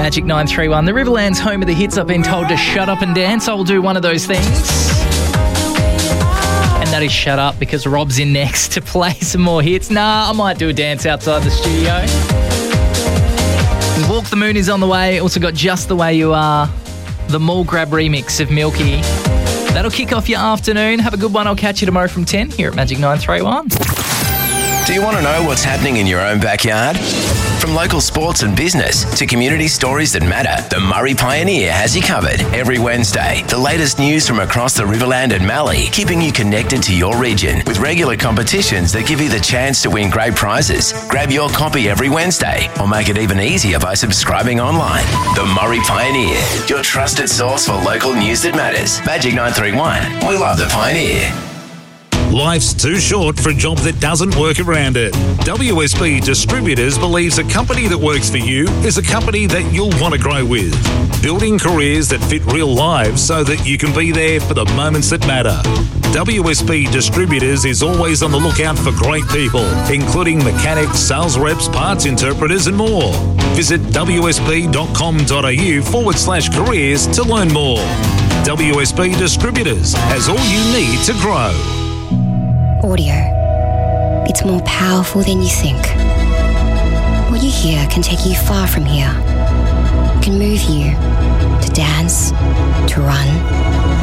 Magic 931. The Riverland's home of the hits. I've been told to shut up and dance. I'll do one of those things. And that is shut up because Rob's in next to play some more hits. Nah, I might do a dance outside the studio. Walk the Moon is on the way. Also got Just the Way You Are. The Mall Grab remix of Milky. That'll kick off your afternoon. Have a good one. I'll catch you tomorrow from 10 here at Magic 931. Do you want to know what's happening in your own backyard? From local sports and business to community stories that matter, the Murray Pioneer has you covered every Wednesday. The latest news from across the Riverland and Mallee, keeping you connected to your region with regular competitions that give you the chance to win great prizes. Grab your copy every Wednesday or make it even easier by subscribing online. The Murray Pioneer, your trusted source for local news that matters. Magic 931. We love the Pioneer. Life's too short for a job that doesn't work around it. WSB Distributors believes a company that works for you is a company that you'll want to grow with. Building careers that fit real lives so that you can be there for the moments that matter. WSB Distributors is always on the lookout for great people, including mechanics, sales reps, parts interpreters and more. Visit wsb.com.au/careers to learn more. WSB Distributors has all you need to grow. Audio. It's more powerful than you think. What you hear can take you far from here. It can move you to dance, to run,